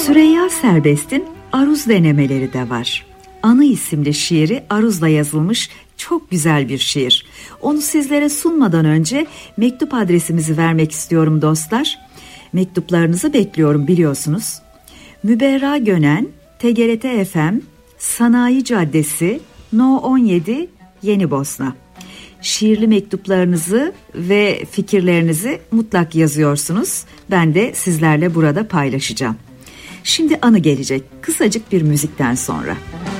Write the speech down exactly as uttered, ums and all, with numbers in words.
Süreyya Serbest'in Aruz denemeleri de var. Anı isimli şiiri aruzla yazılmış çok güzel bir şiir. Onu sizlere sunmadan önce mektup adresimizi vermek istiyorum dostlar. Mektuplarınızı bekliyorum biliyorsunuz. Müberra Gönen, T G R T F M, Sanayi Caddesi, No on yedi, Yeni Bosna. Şiirli mektuplarınızı ve fikirlerinizi mutlak yazıyorsunuz. Ben de sizlerle burada paylaşacağım. Şimdi anı gelecek, kısacık bir müzikten sonra.